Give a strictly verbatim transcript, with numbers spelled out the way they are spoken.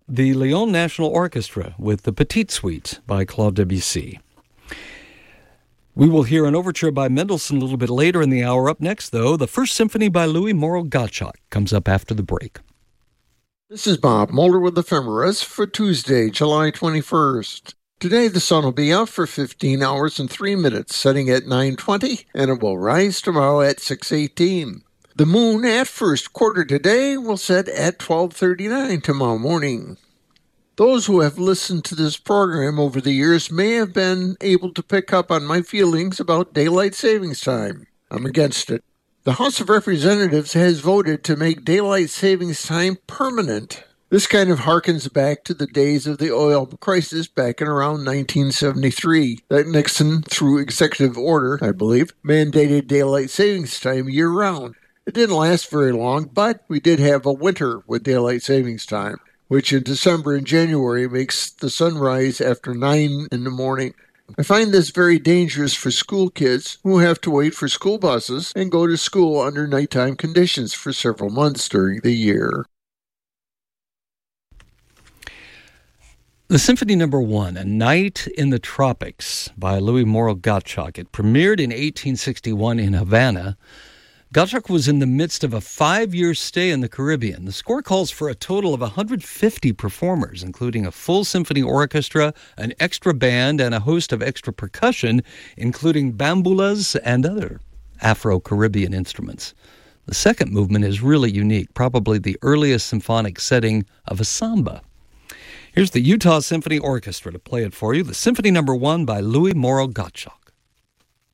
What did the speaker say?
the Lyon National Orchestra with the Petite Suite by Claude Debussy. We will hear an overture by Mendelssohn a little bit later in the hour. Up next, though, the First Symphony by Louis Moreau Gottschalk comes up after the break. This is Bob Moeller with Ephemeris for Tuesday, July twenty-first. Today the sun will be out for fifteen hours and three minutes, setting at nine twenty, and it will rise tomorrow at six eighteen. The moon at first quarter today will set at twelve thirty-nine tomorrow morning. Those who have listened to this program over the years may have been able to pick up on my feelings about daylight savings time. I'm against it. The House of Representatives has voted to make daylight savings time permanent. This kind of harkens back to the days of the oil crisis back in around nineteen seventy-three, that Nixon, through executive order, I believe, mandated daylight savings time year-round. It didn't last very long, but we did have a winter with daylight savings time, which in December and January makes the sun rise after nine in the morning. I find this very dangerous for school kids who have to wait for school buses and go to school under nighttime conditions for several months during the year. The Symphony Number One, A Night in the Tropics by Louis Moreau Gottschalk. It premiered in eighteen sixty-one in Havana. Gottschalk was in the midst of a five-year stay in the Caribbean. The score calls for a total of one hundred fifty performers, including a full symphony orchestra, an extra band, and a host of extra percussion, including bambulas and other Afro-Caribbean instruments. The second movement is really unique, probably the earliest symphonic setting of a samba. Here's the Utah Symphony Orchestra to play it for you, the Symphony Number One by Louis Moreau Gottschalk.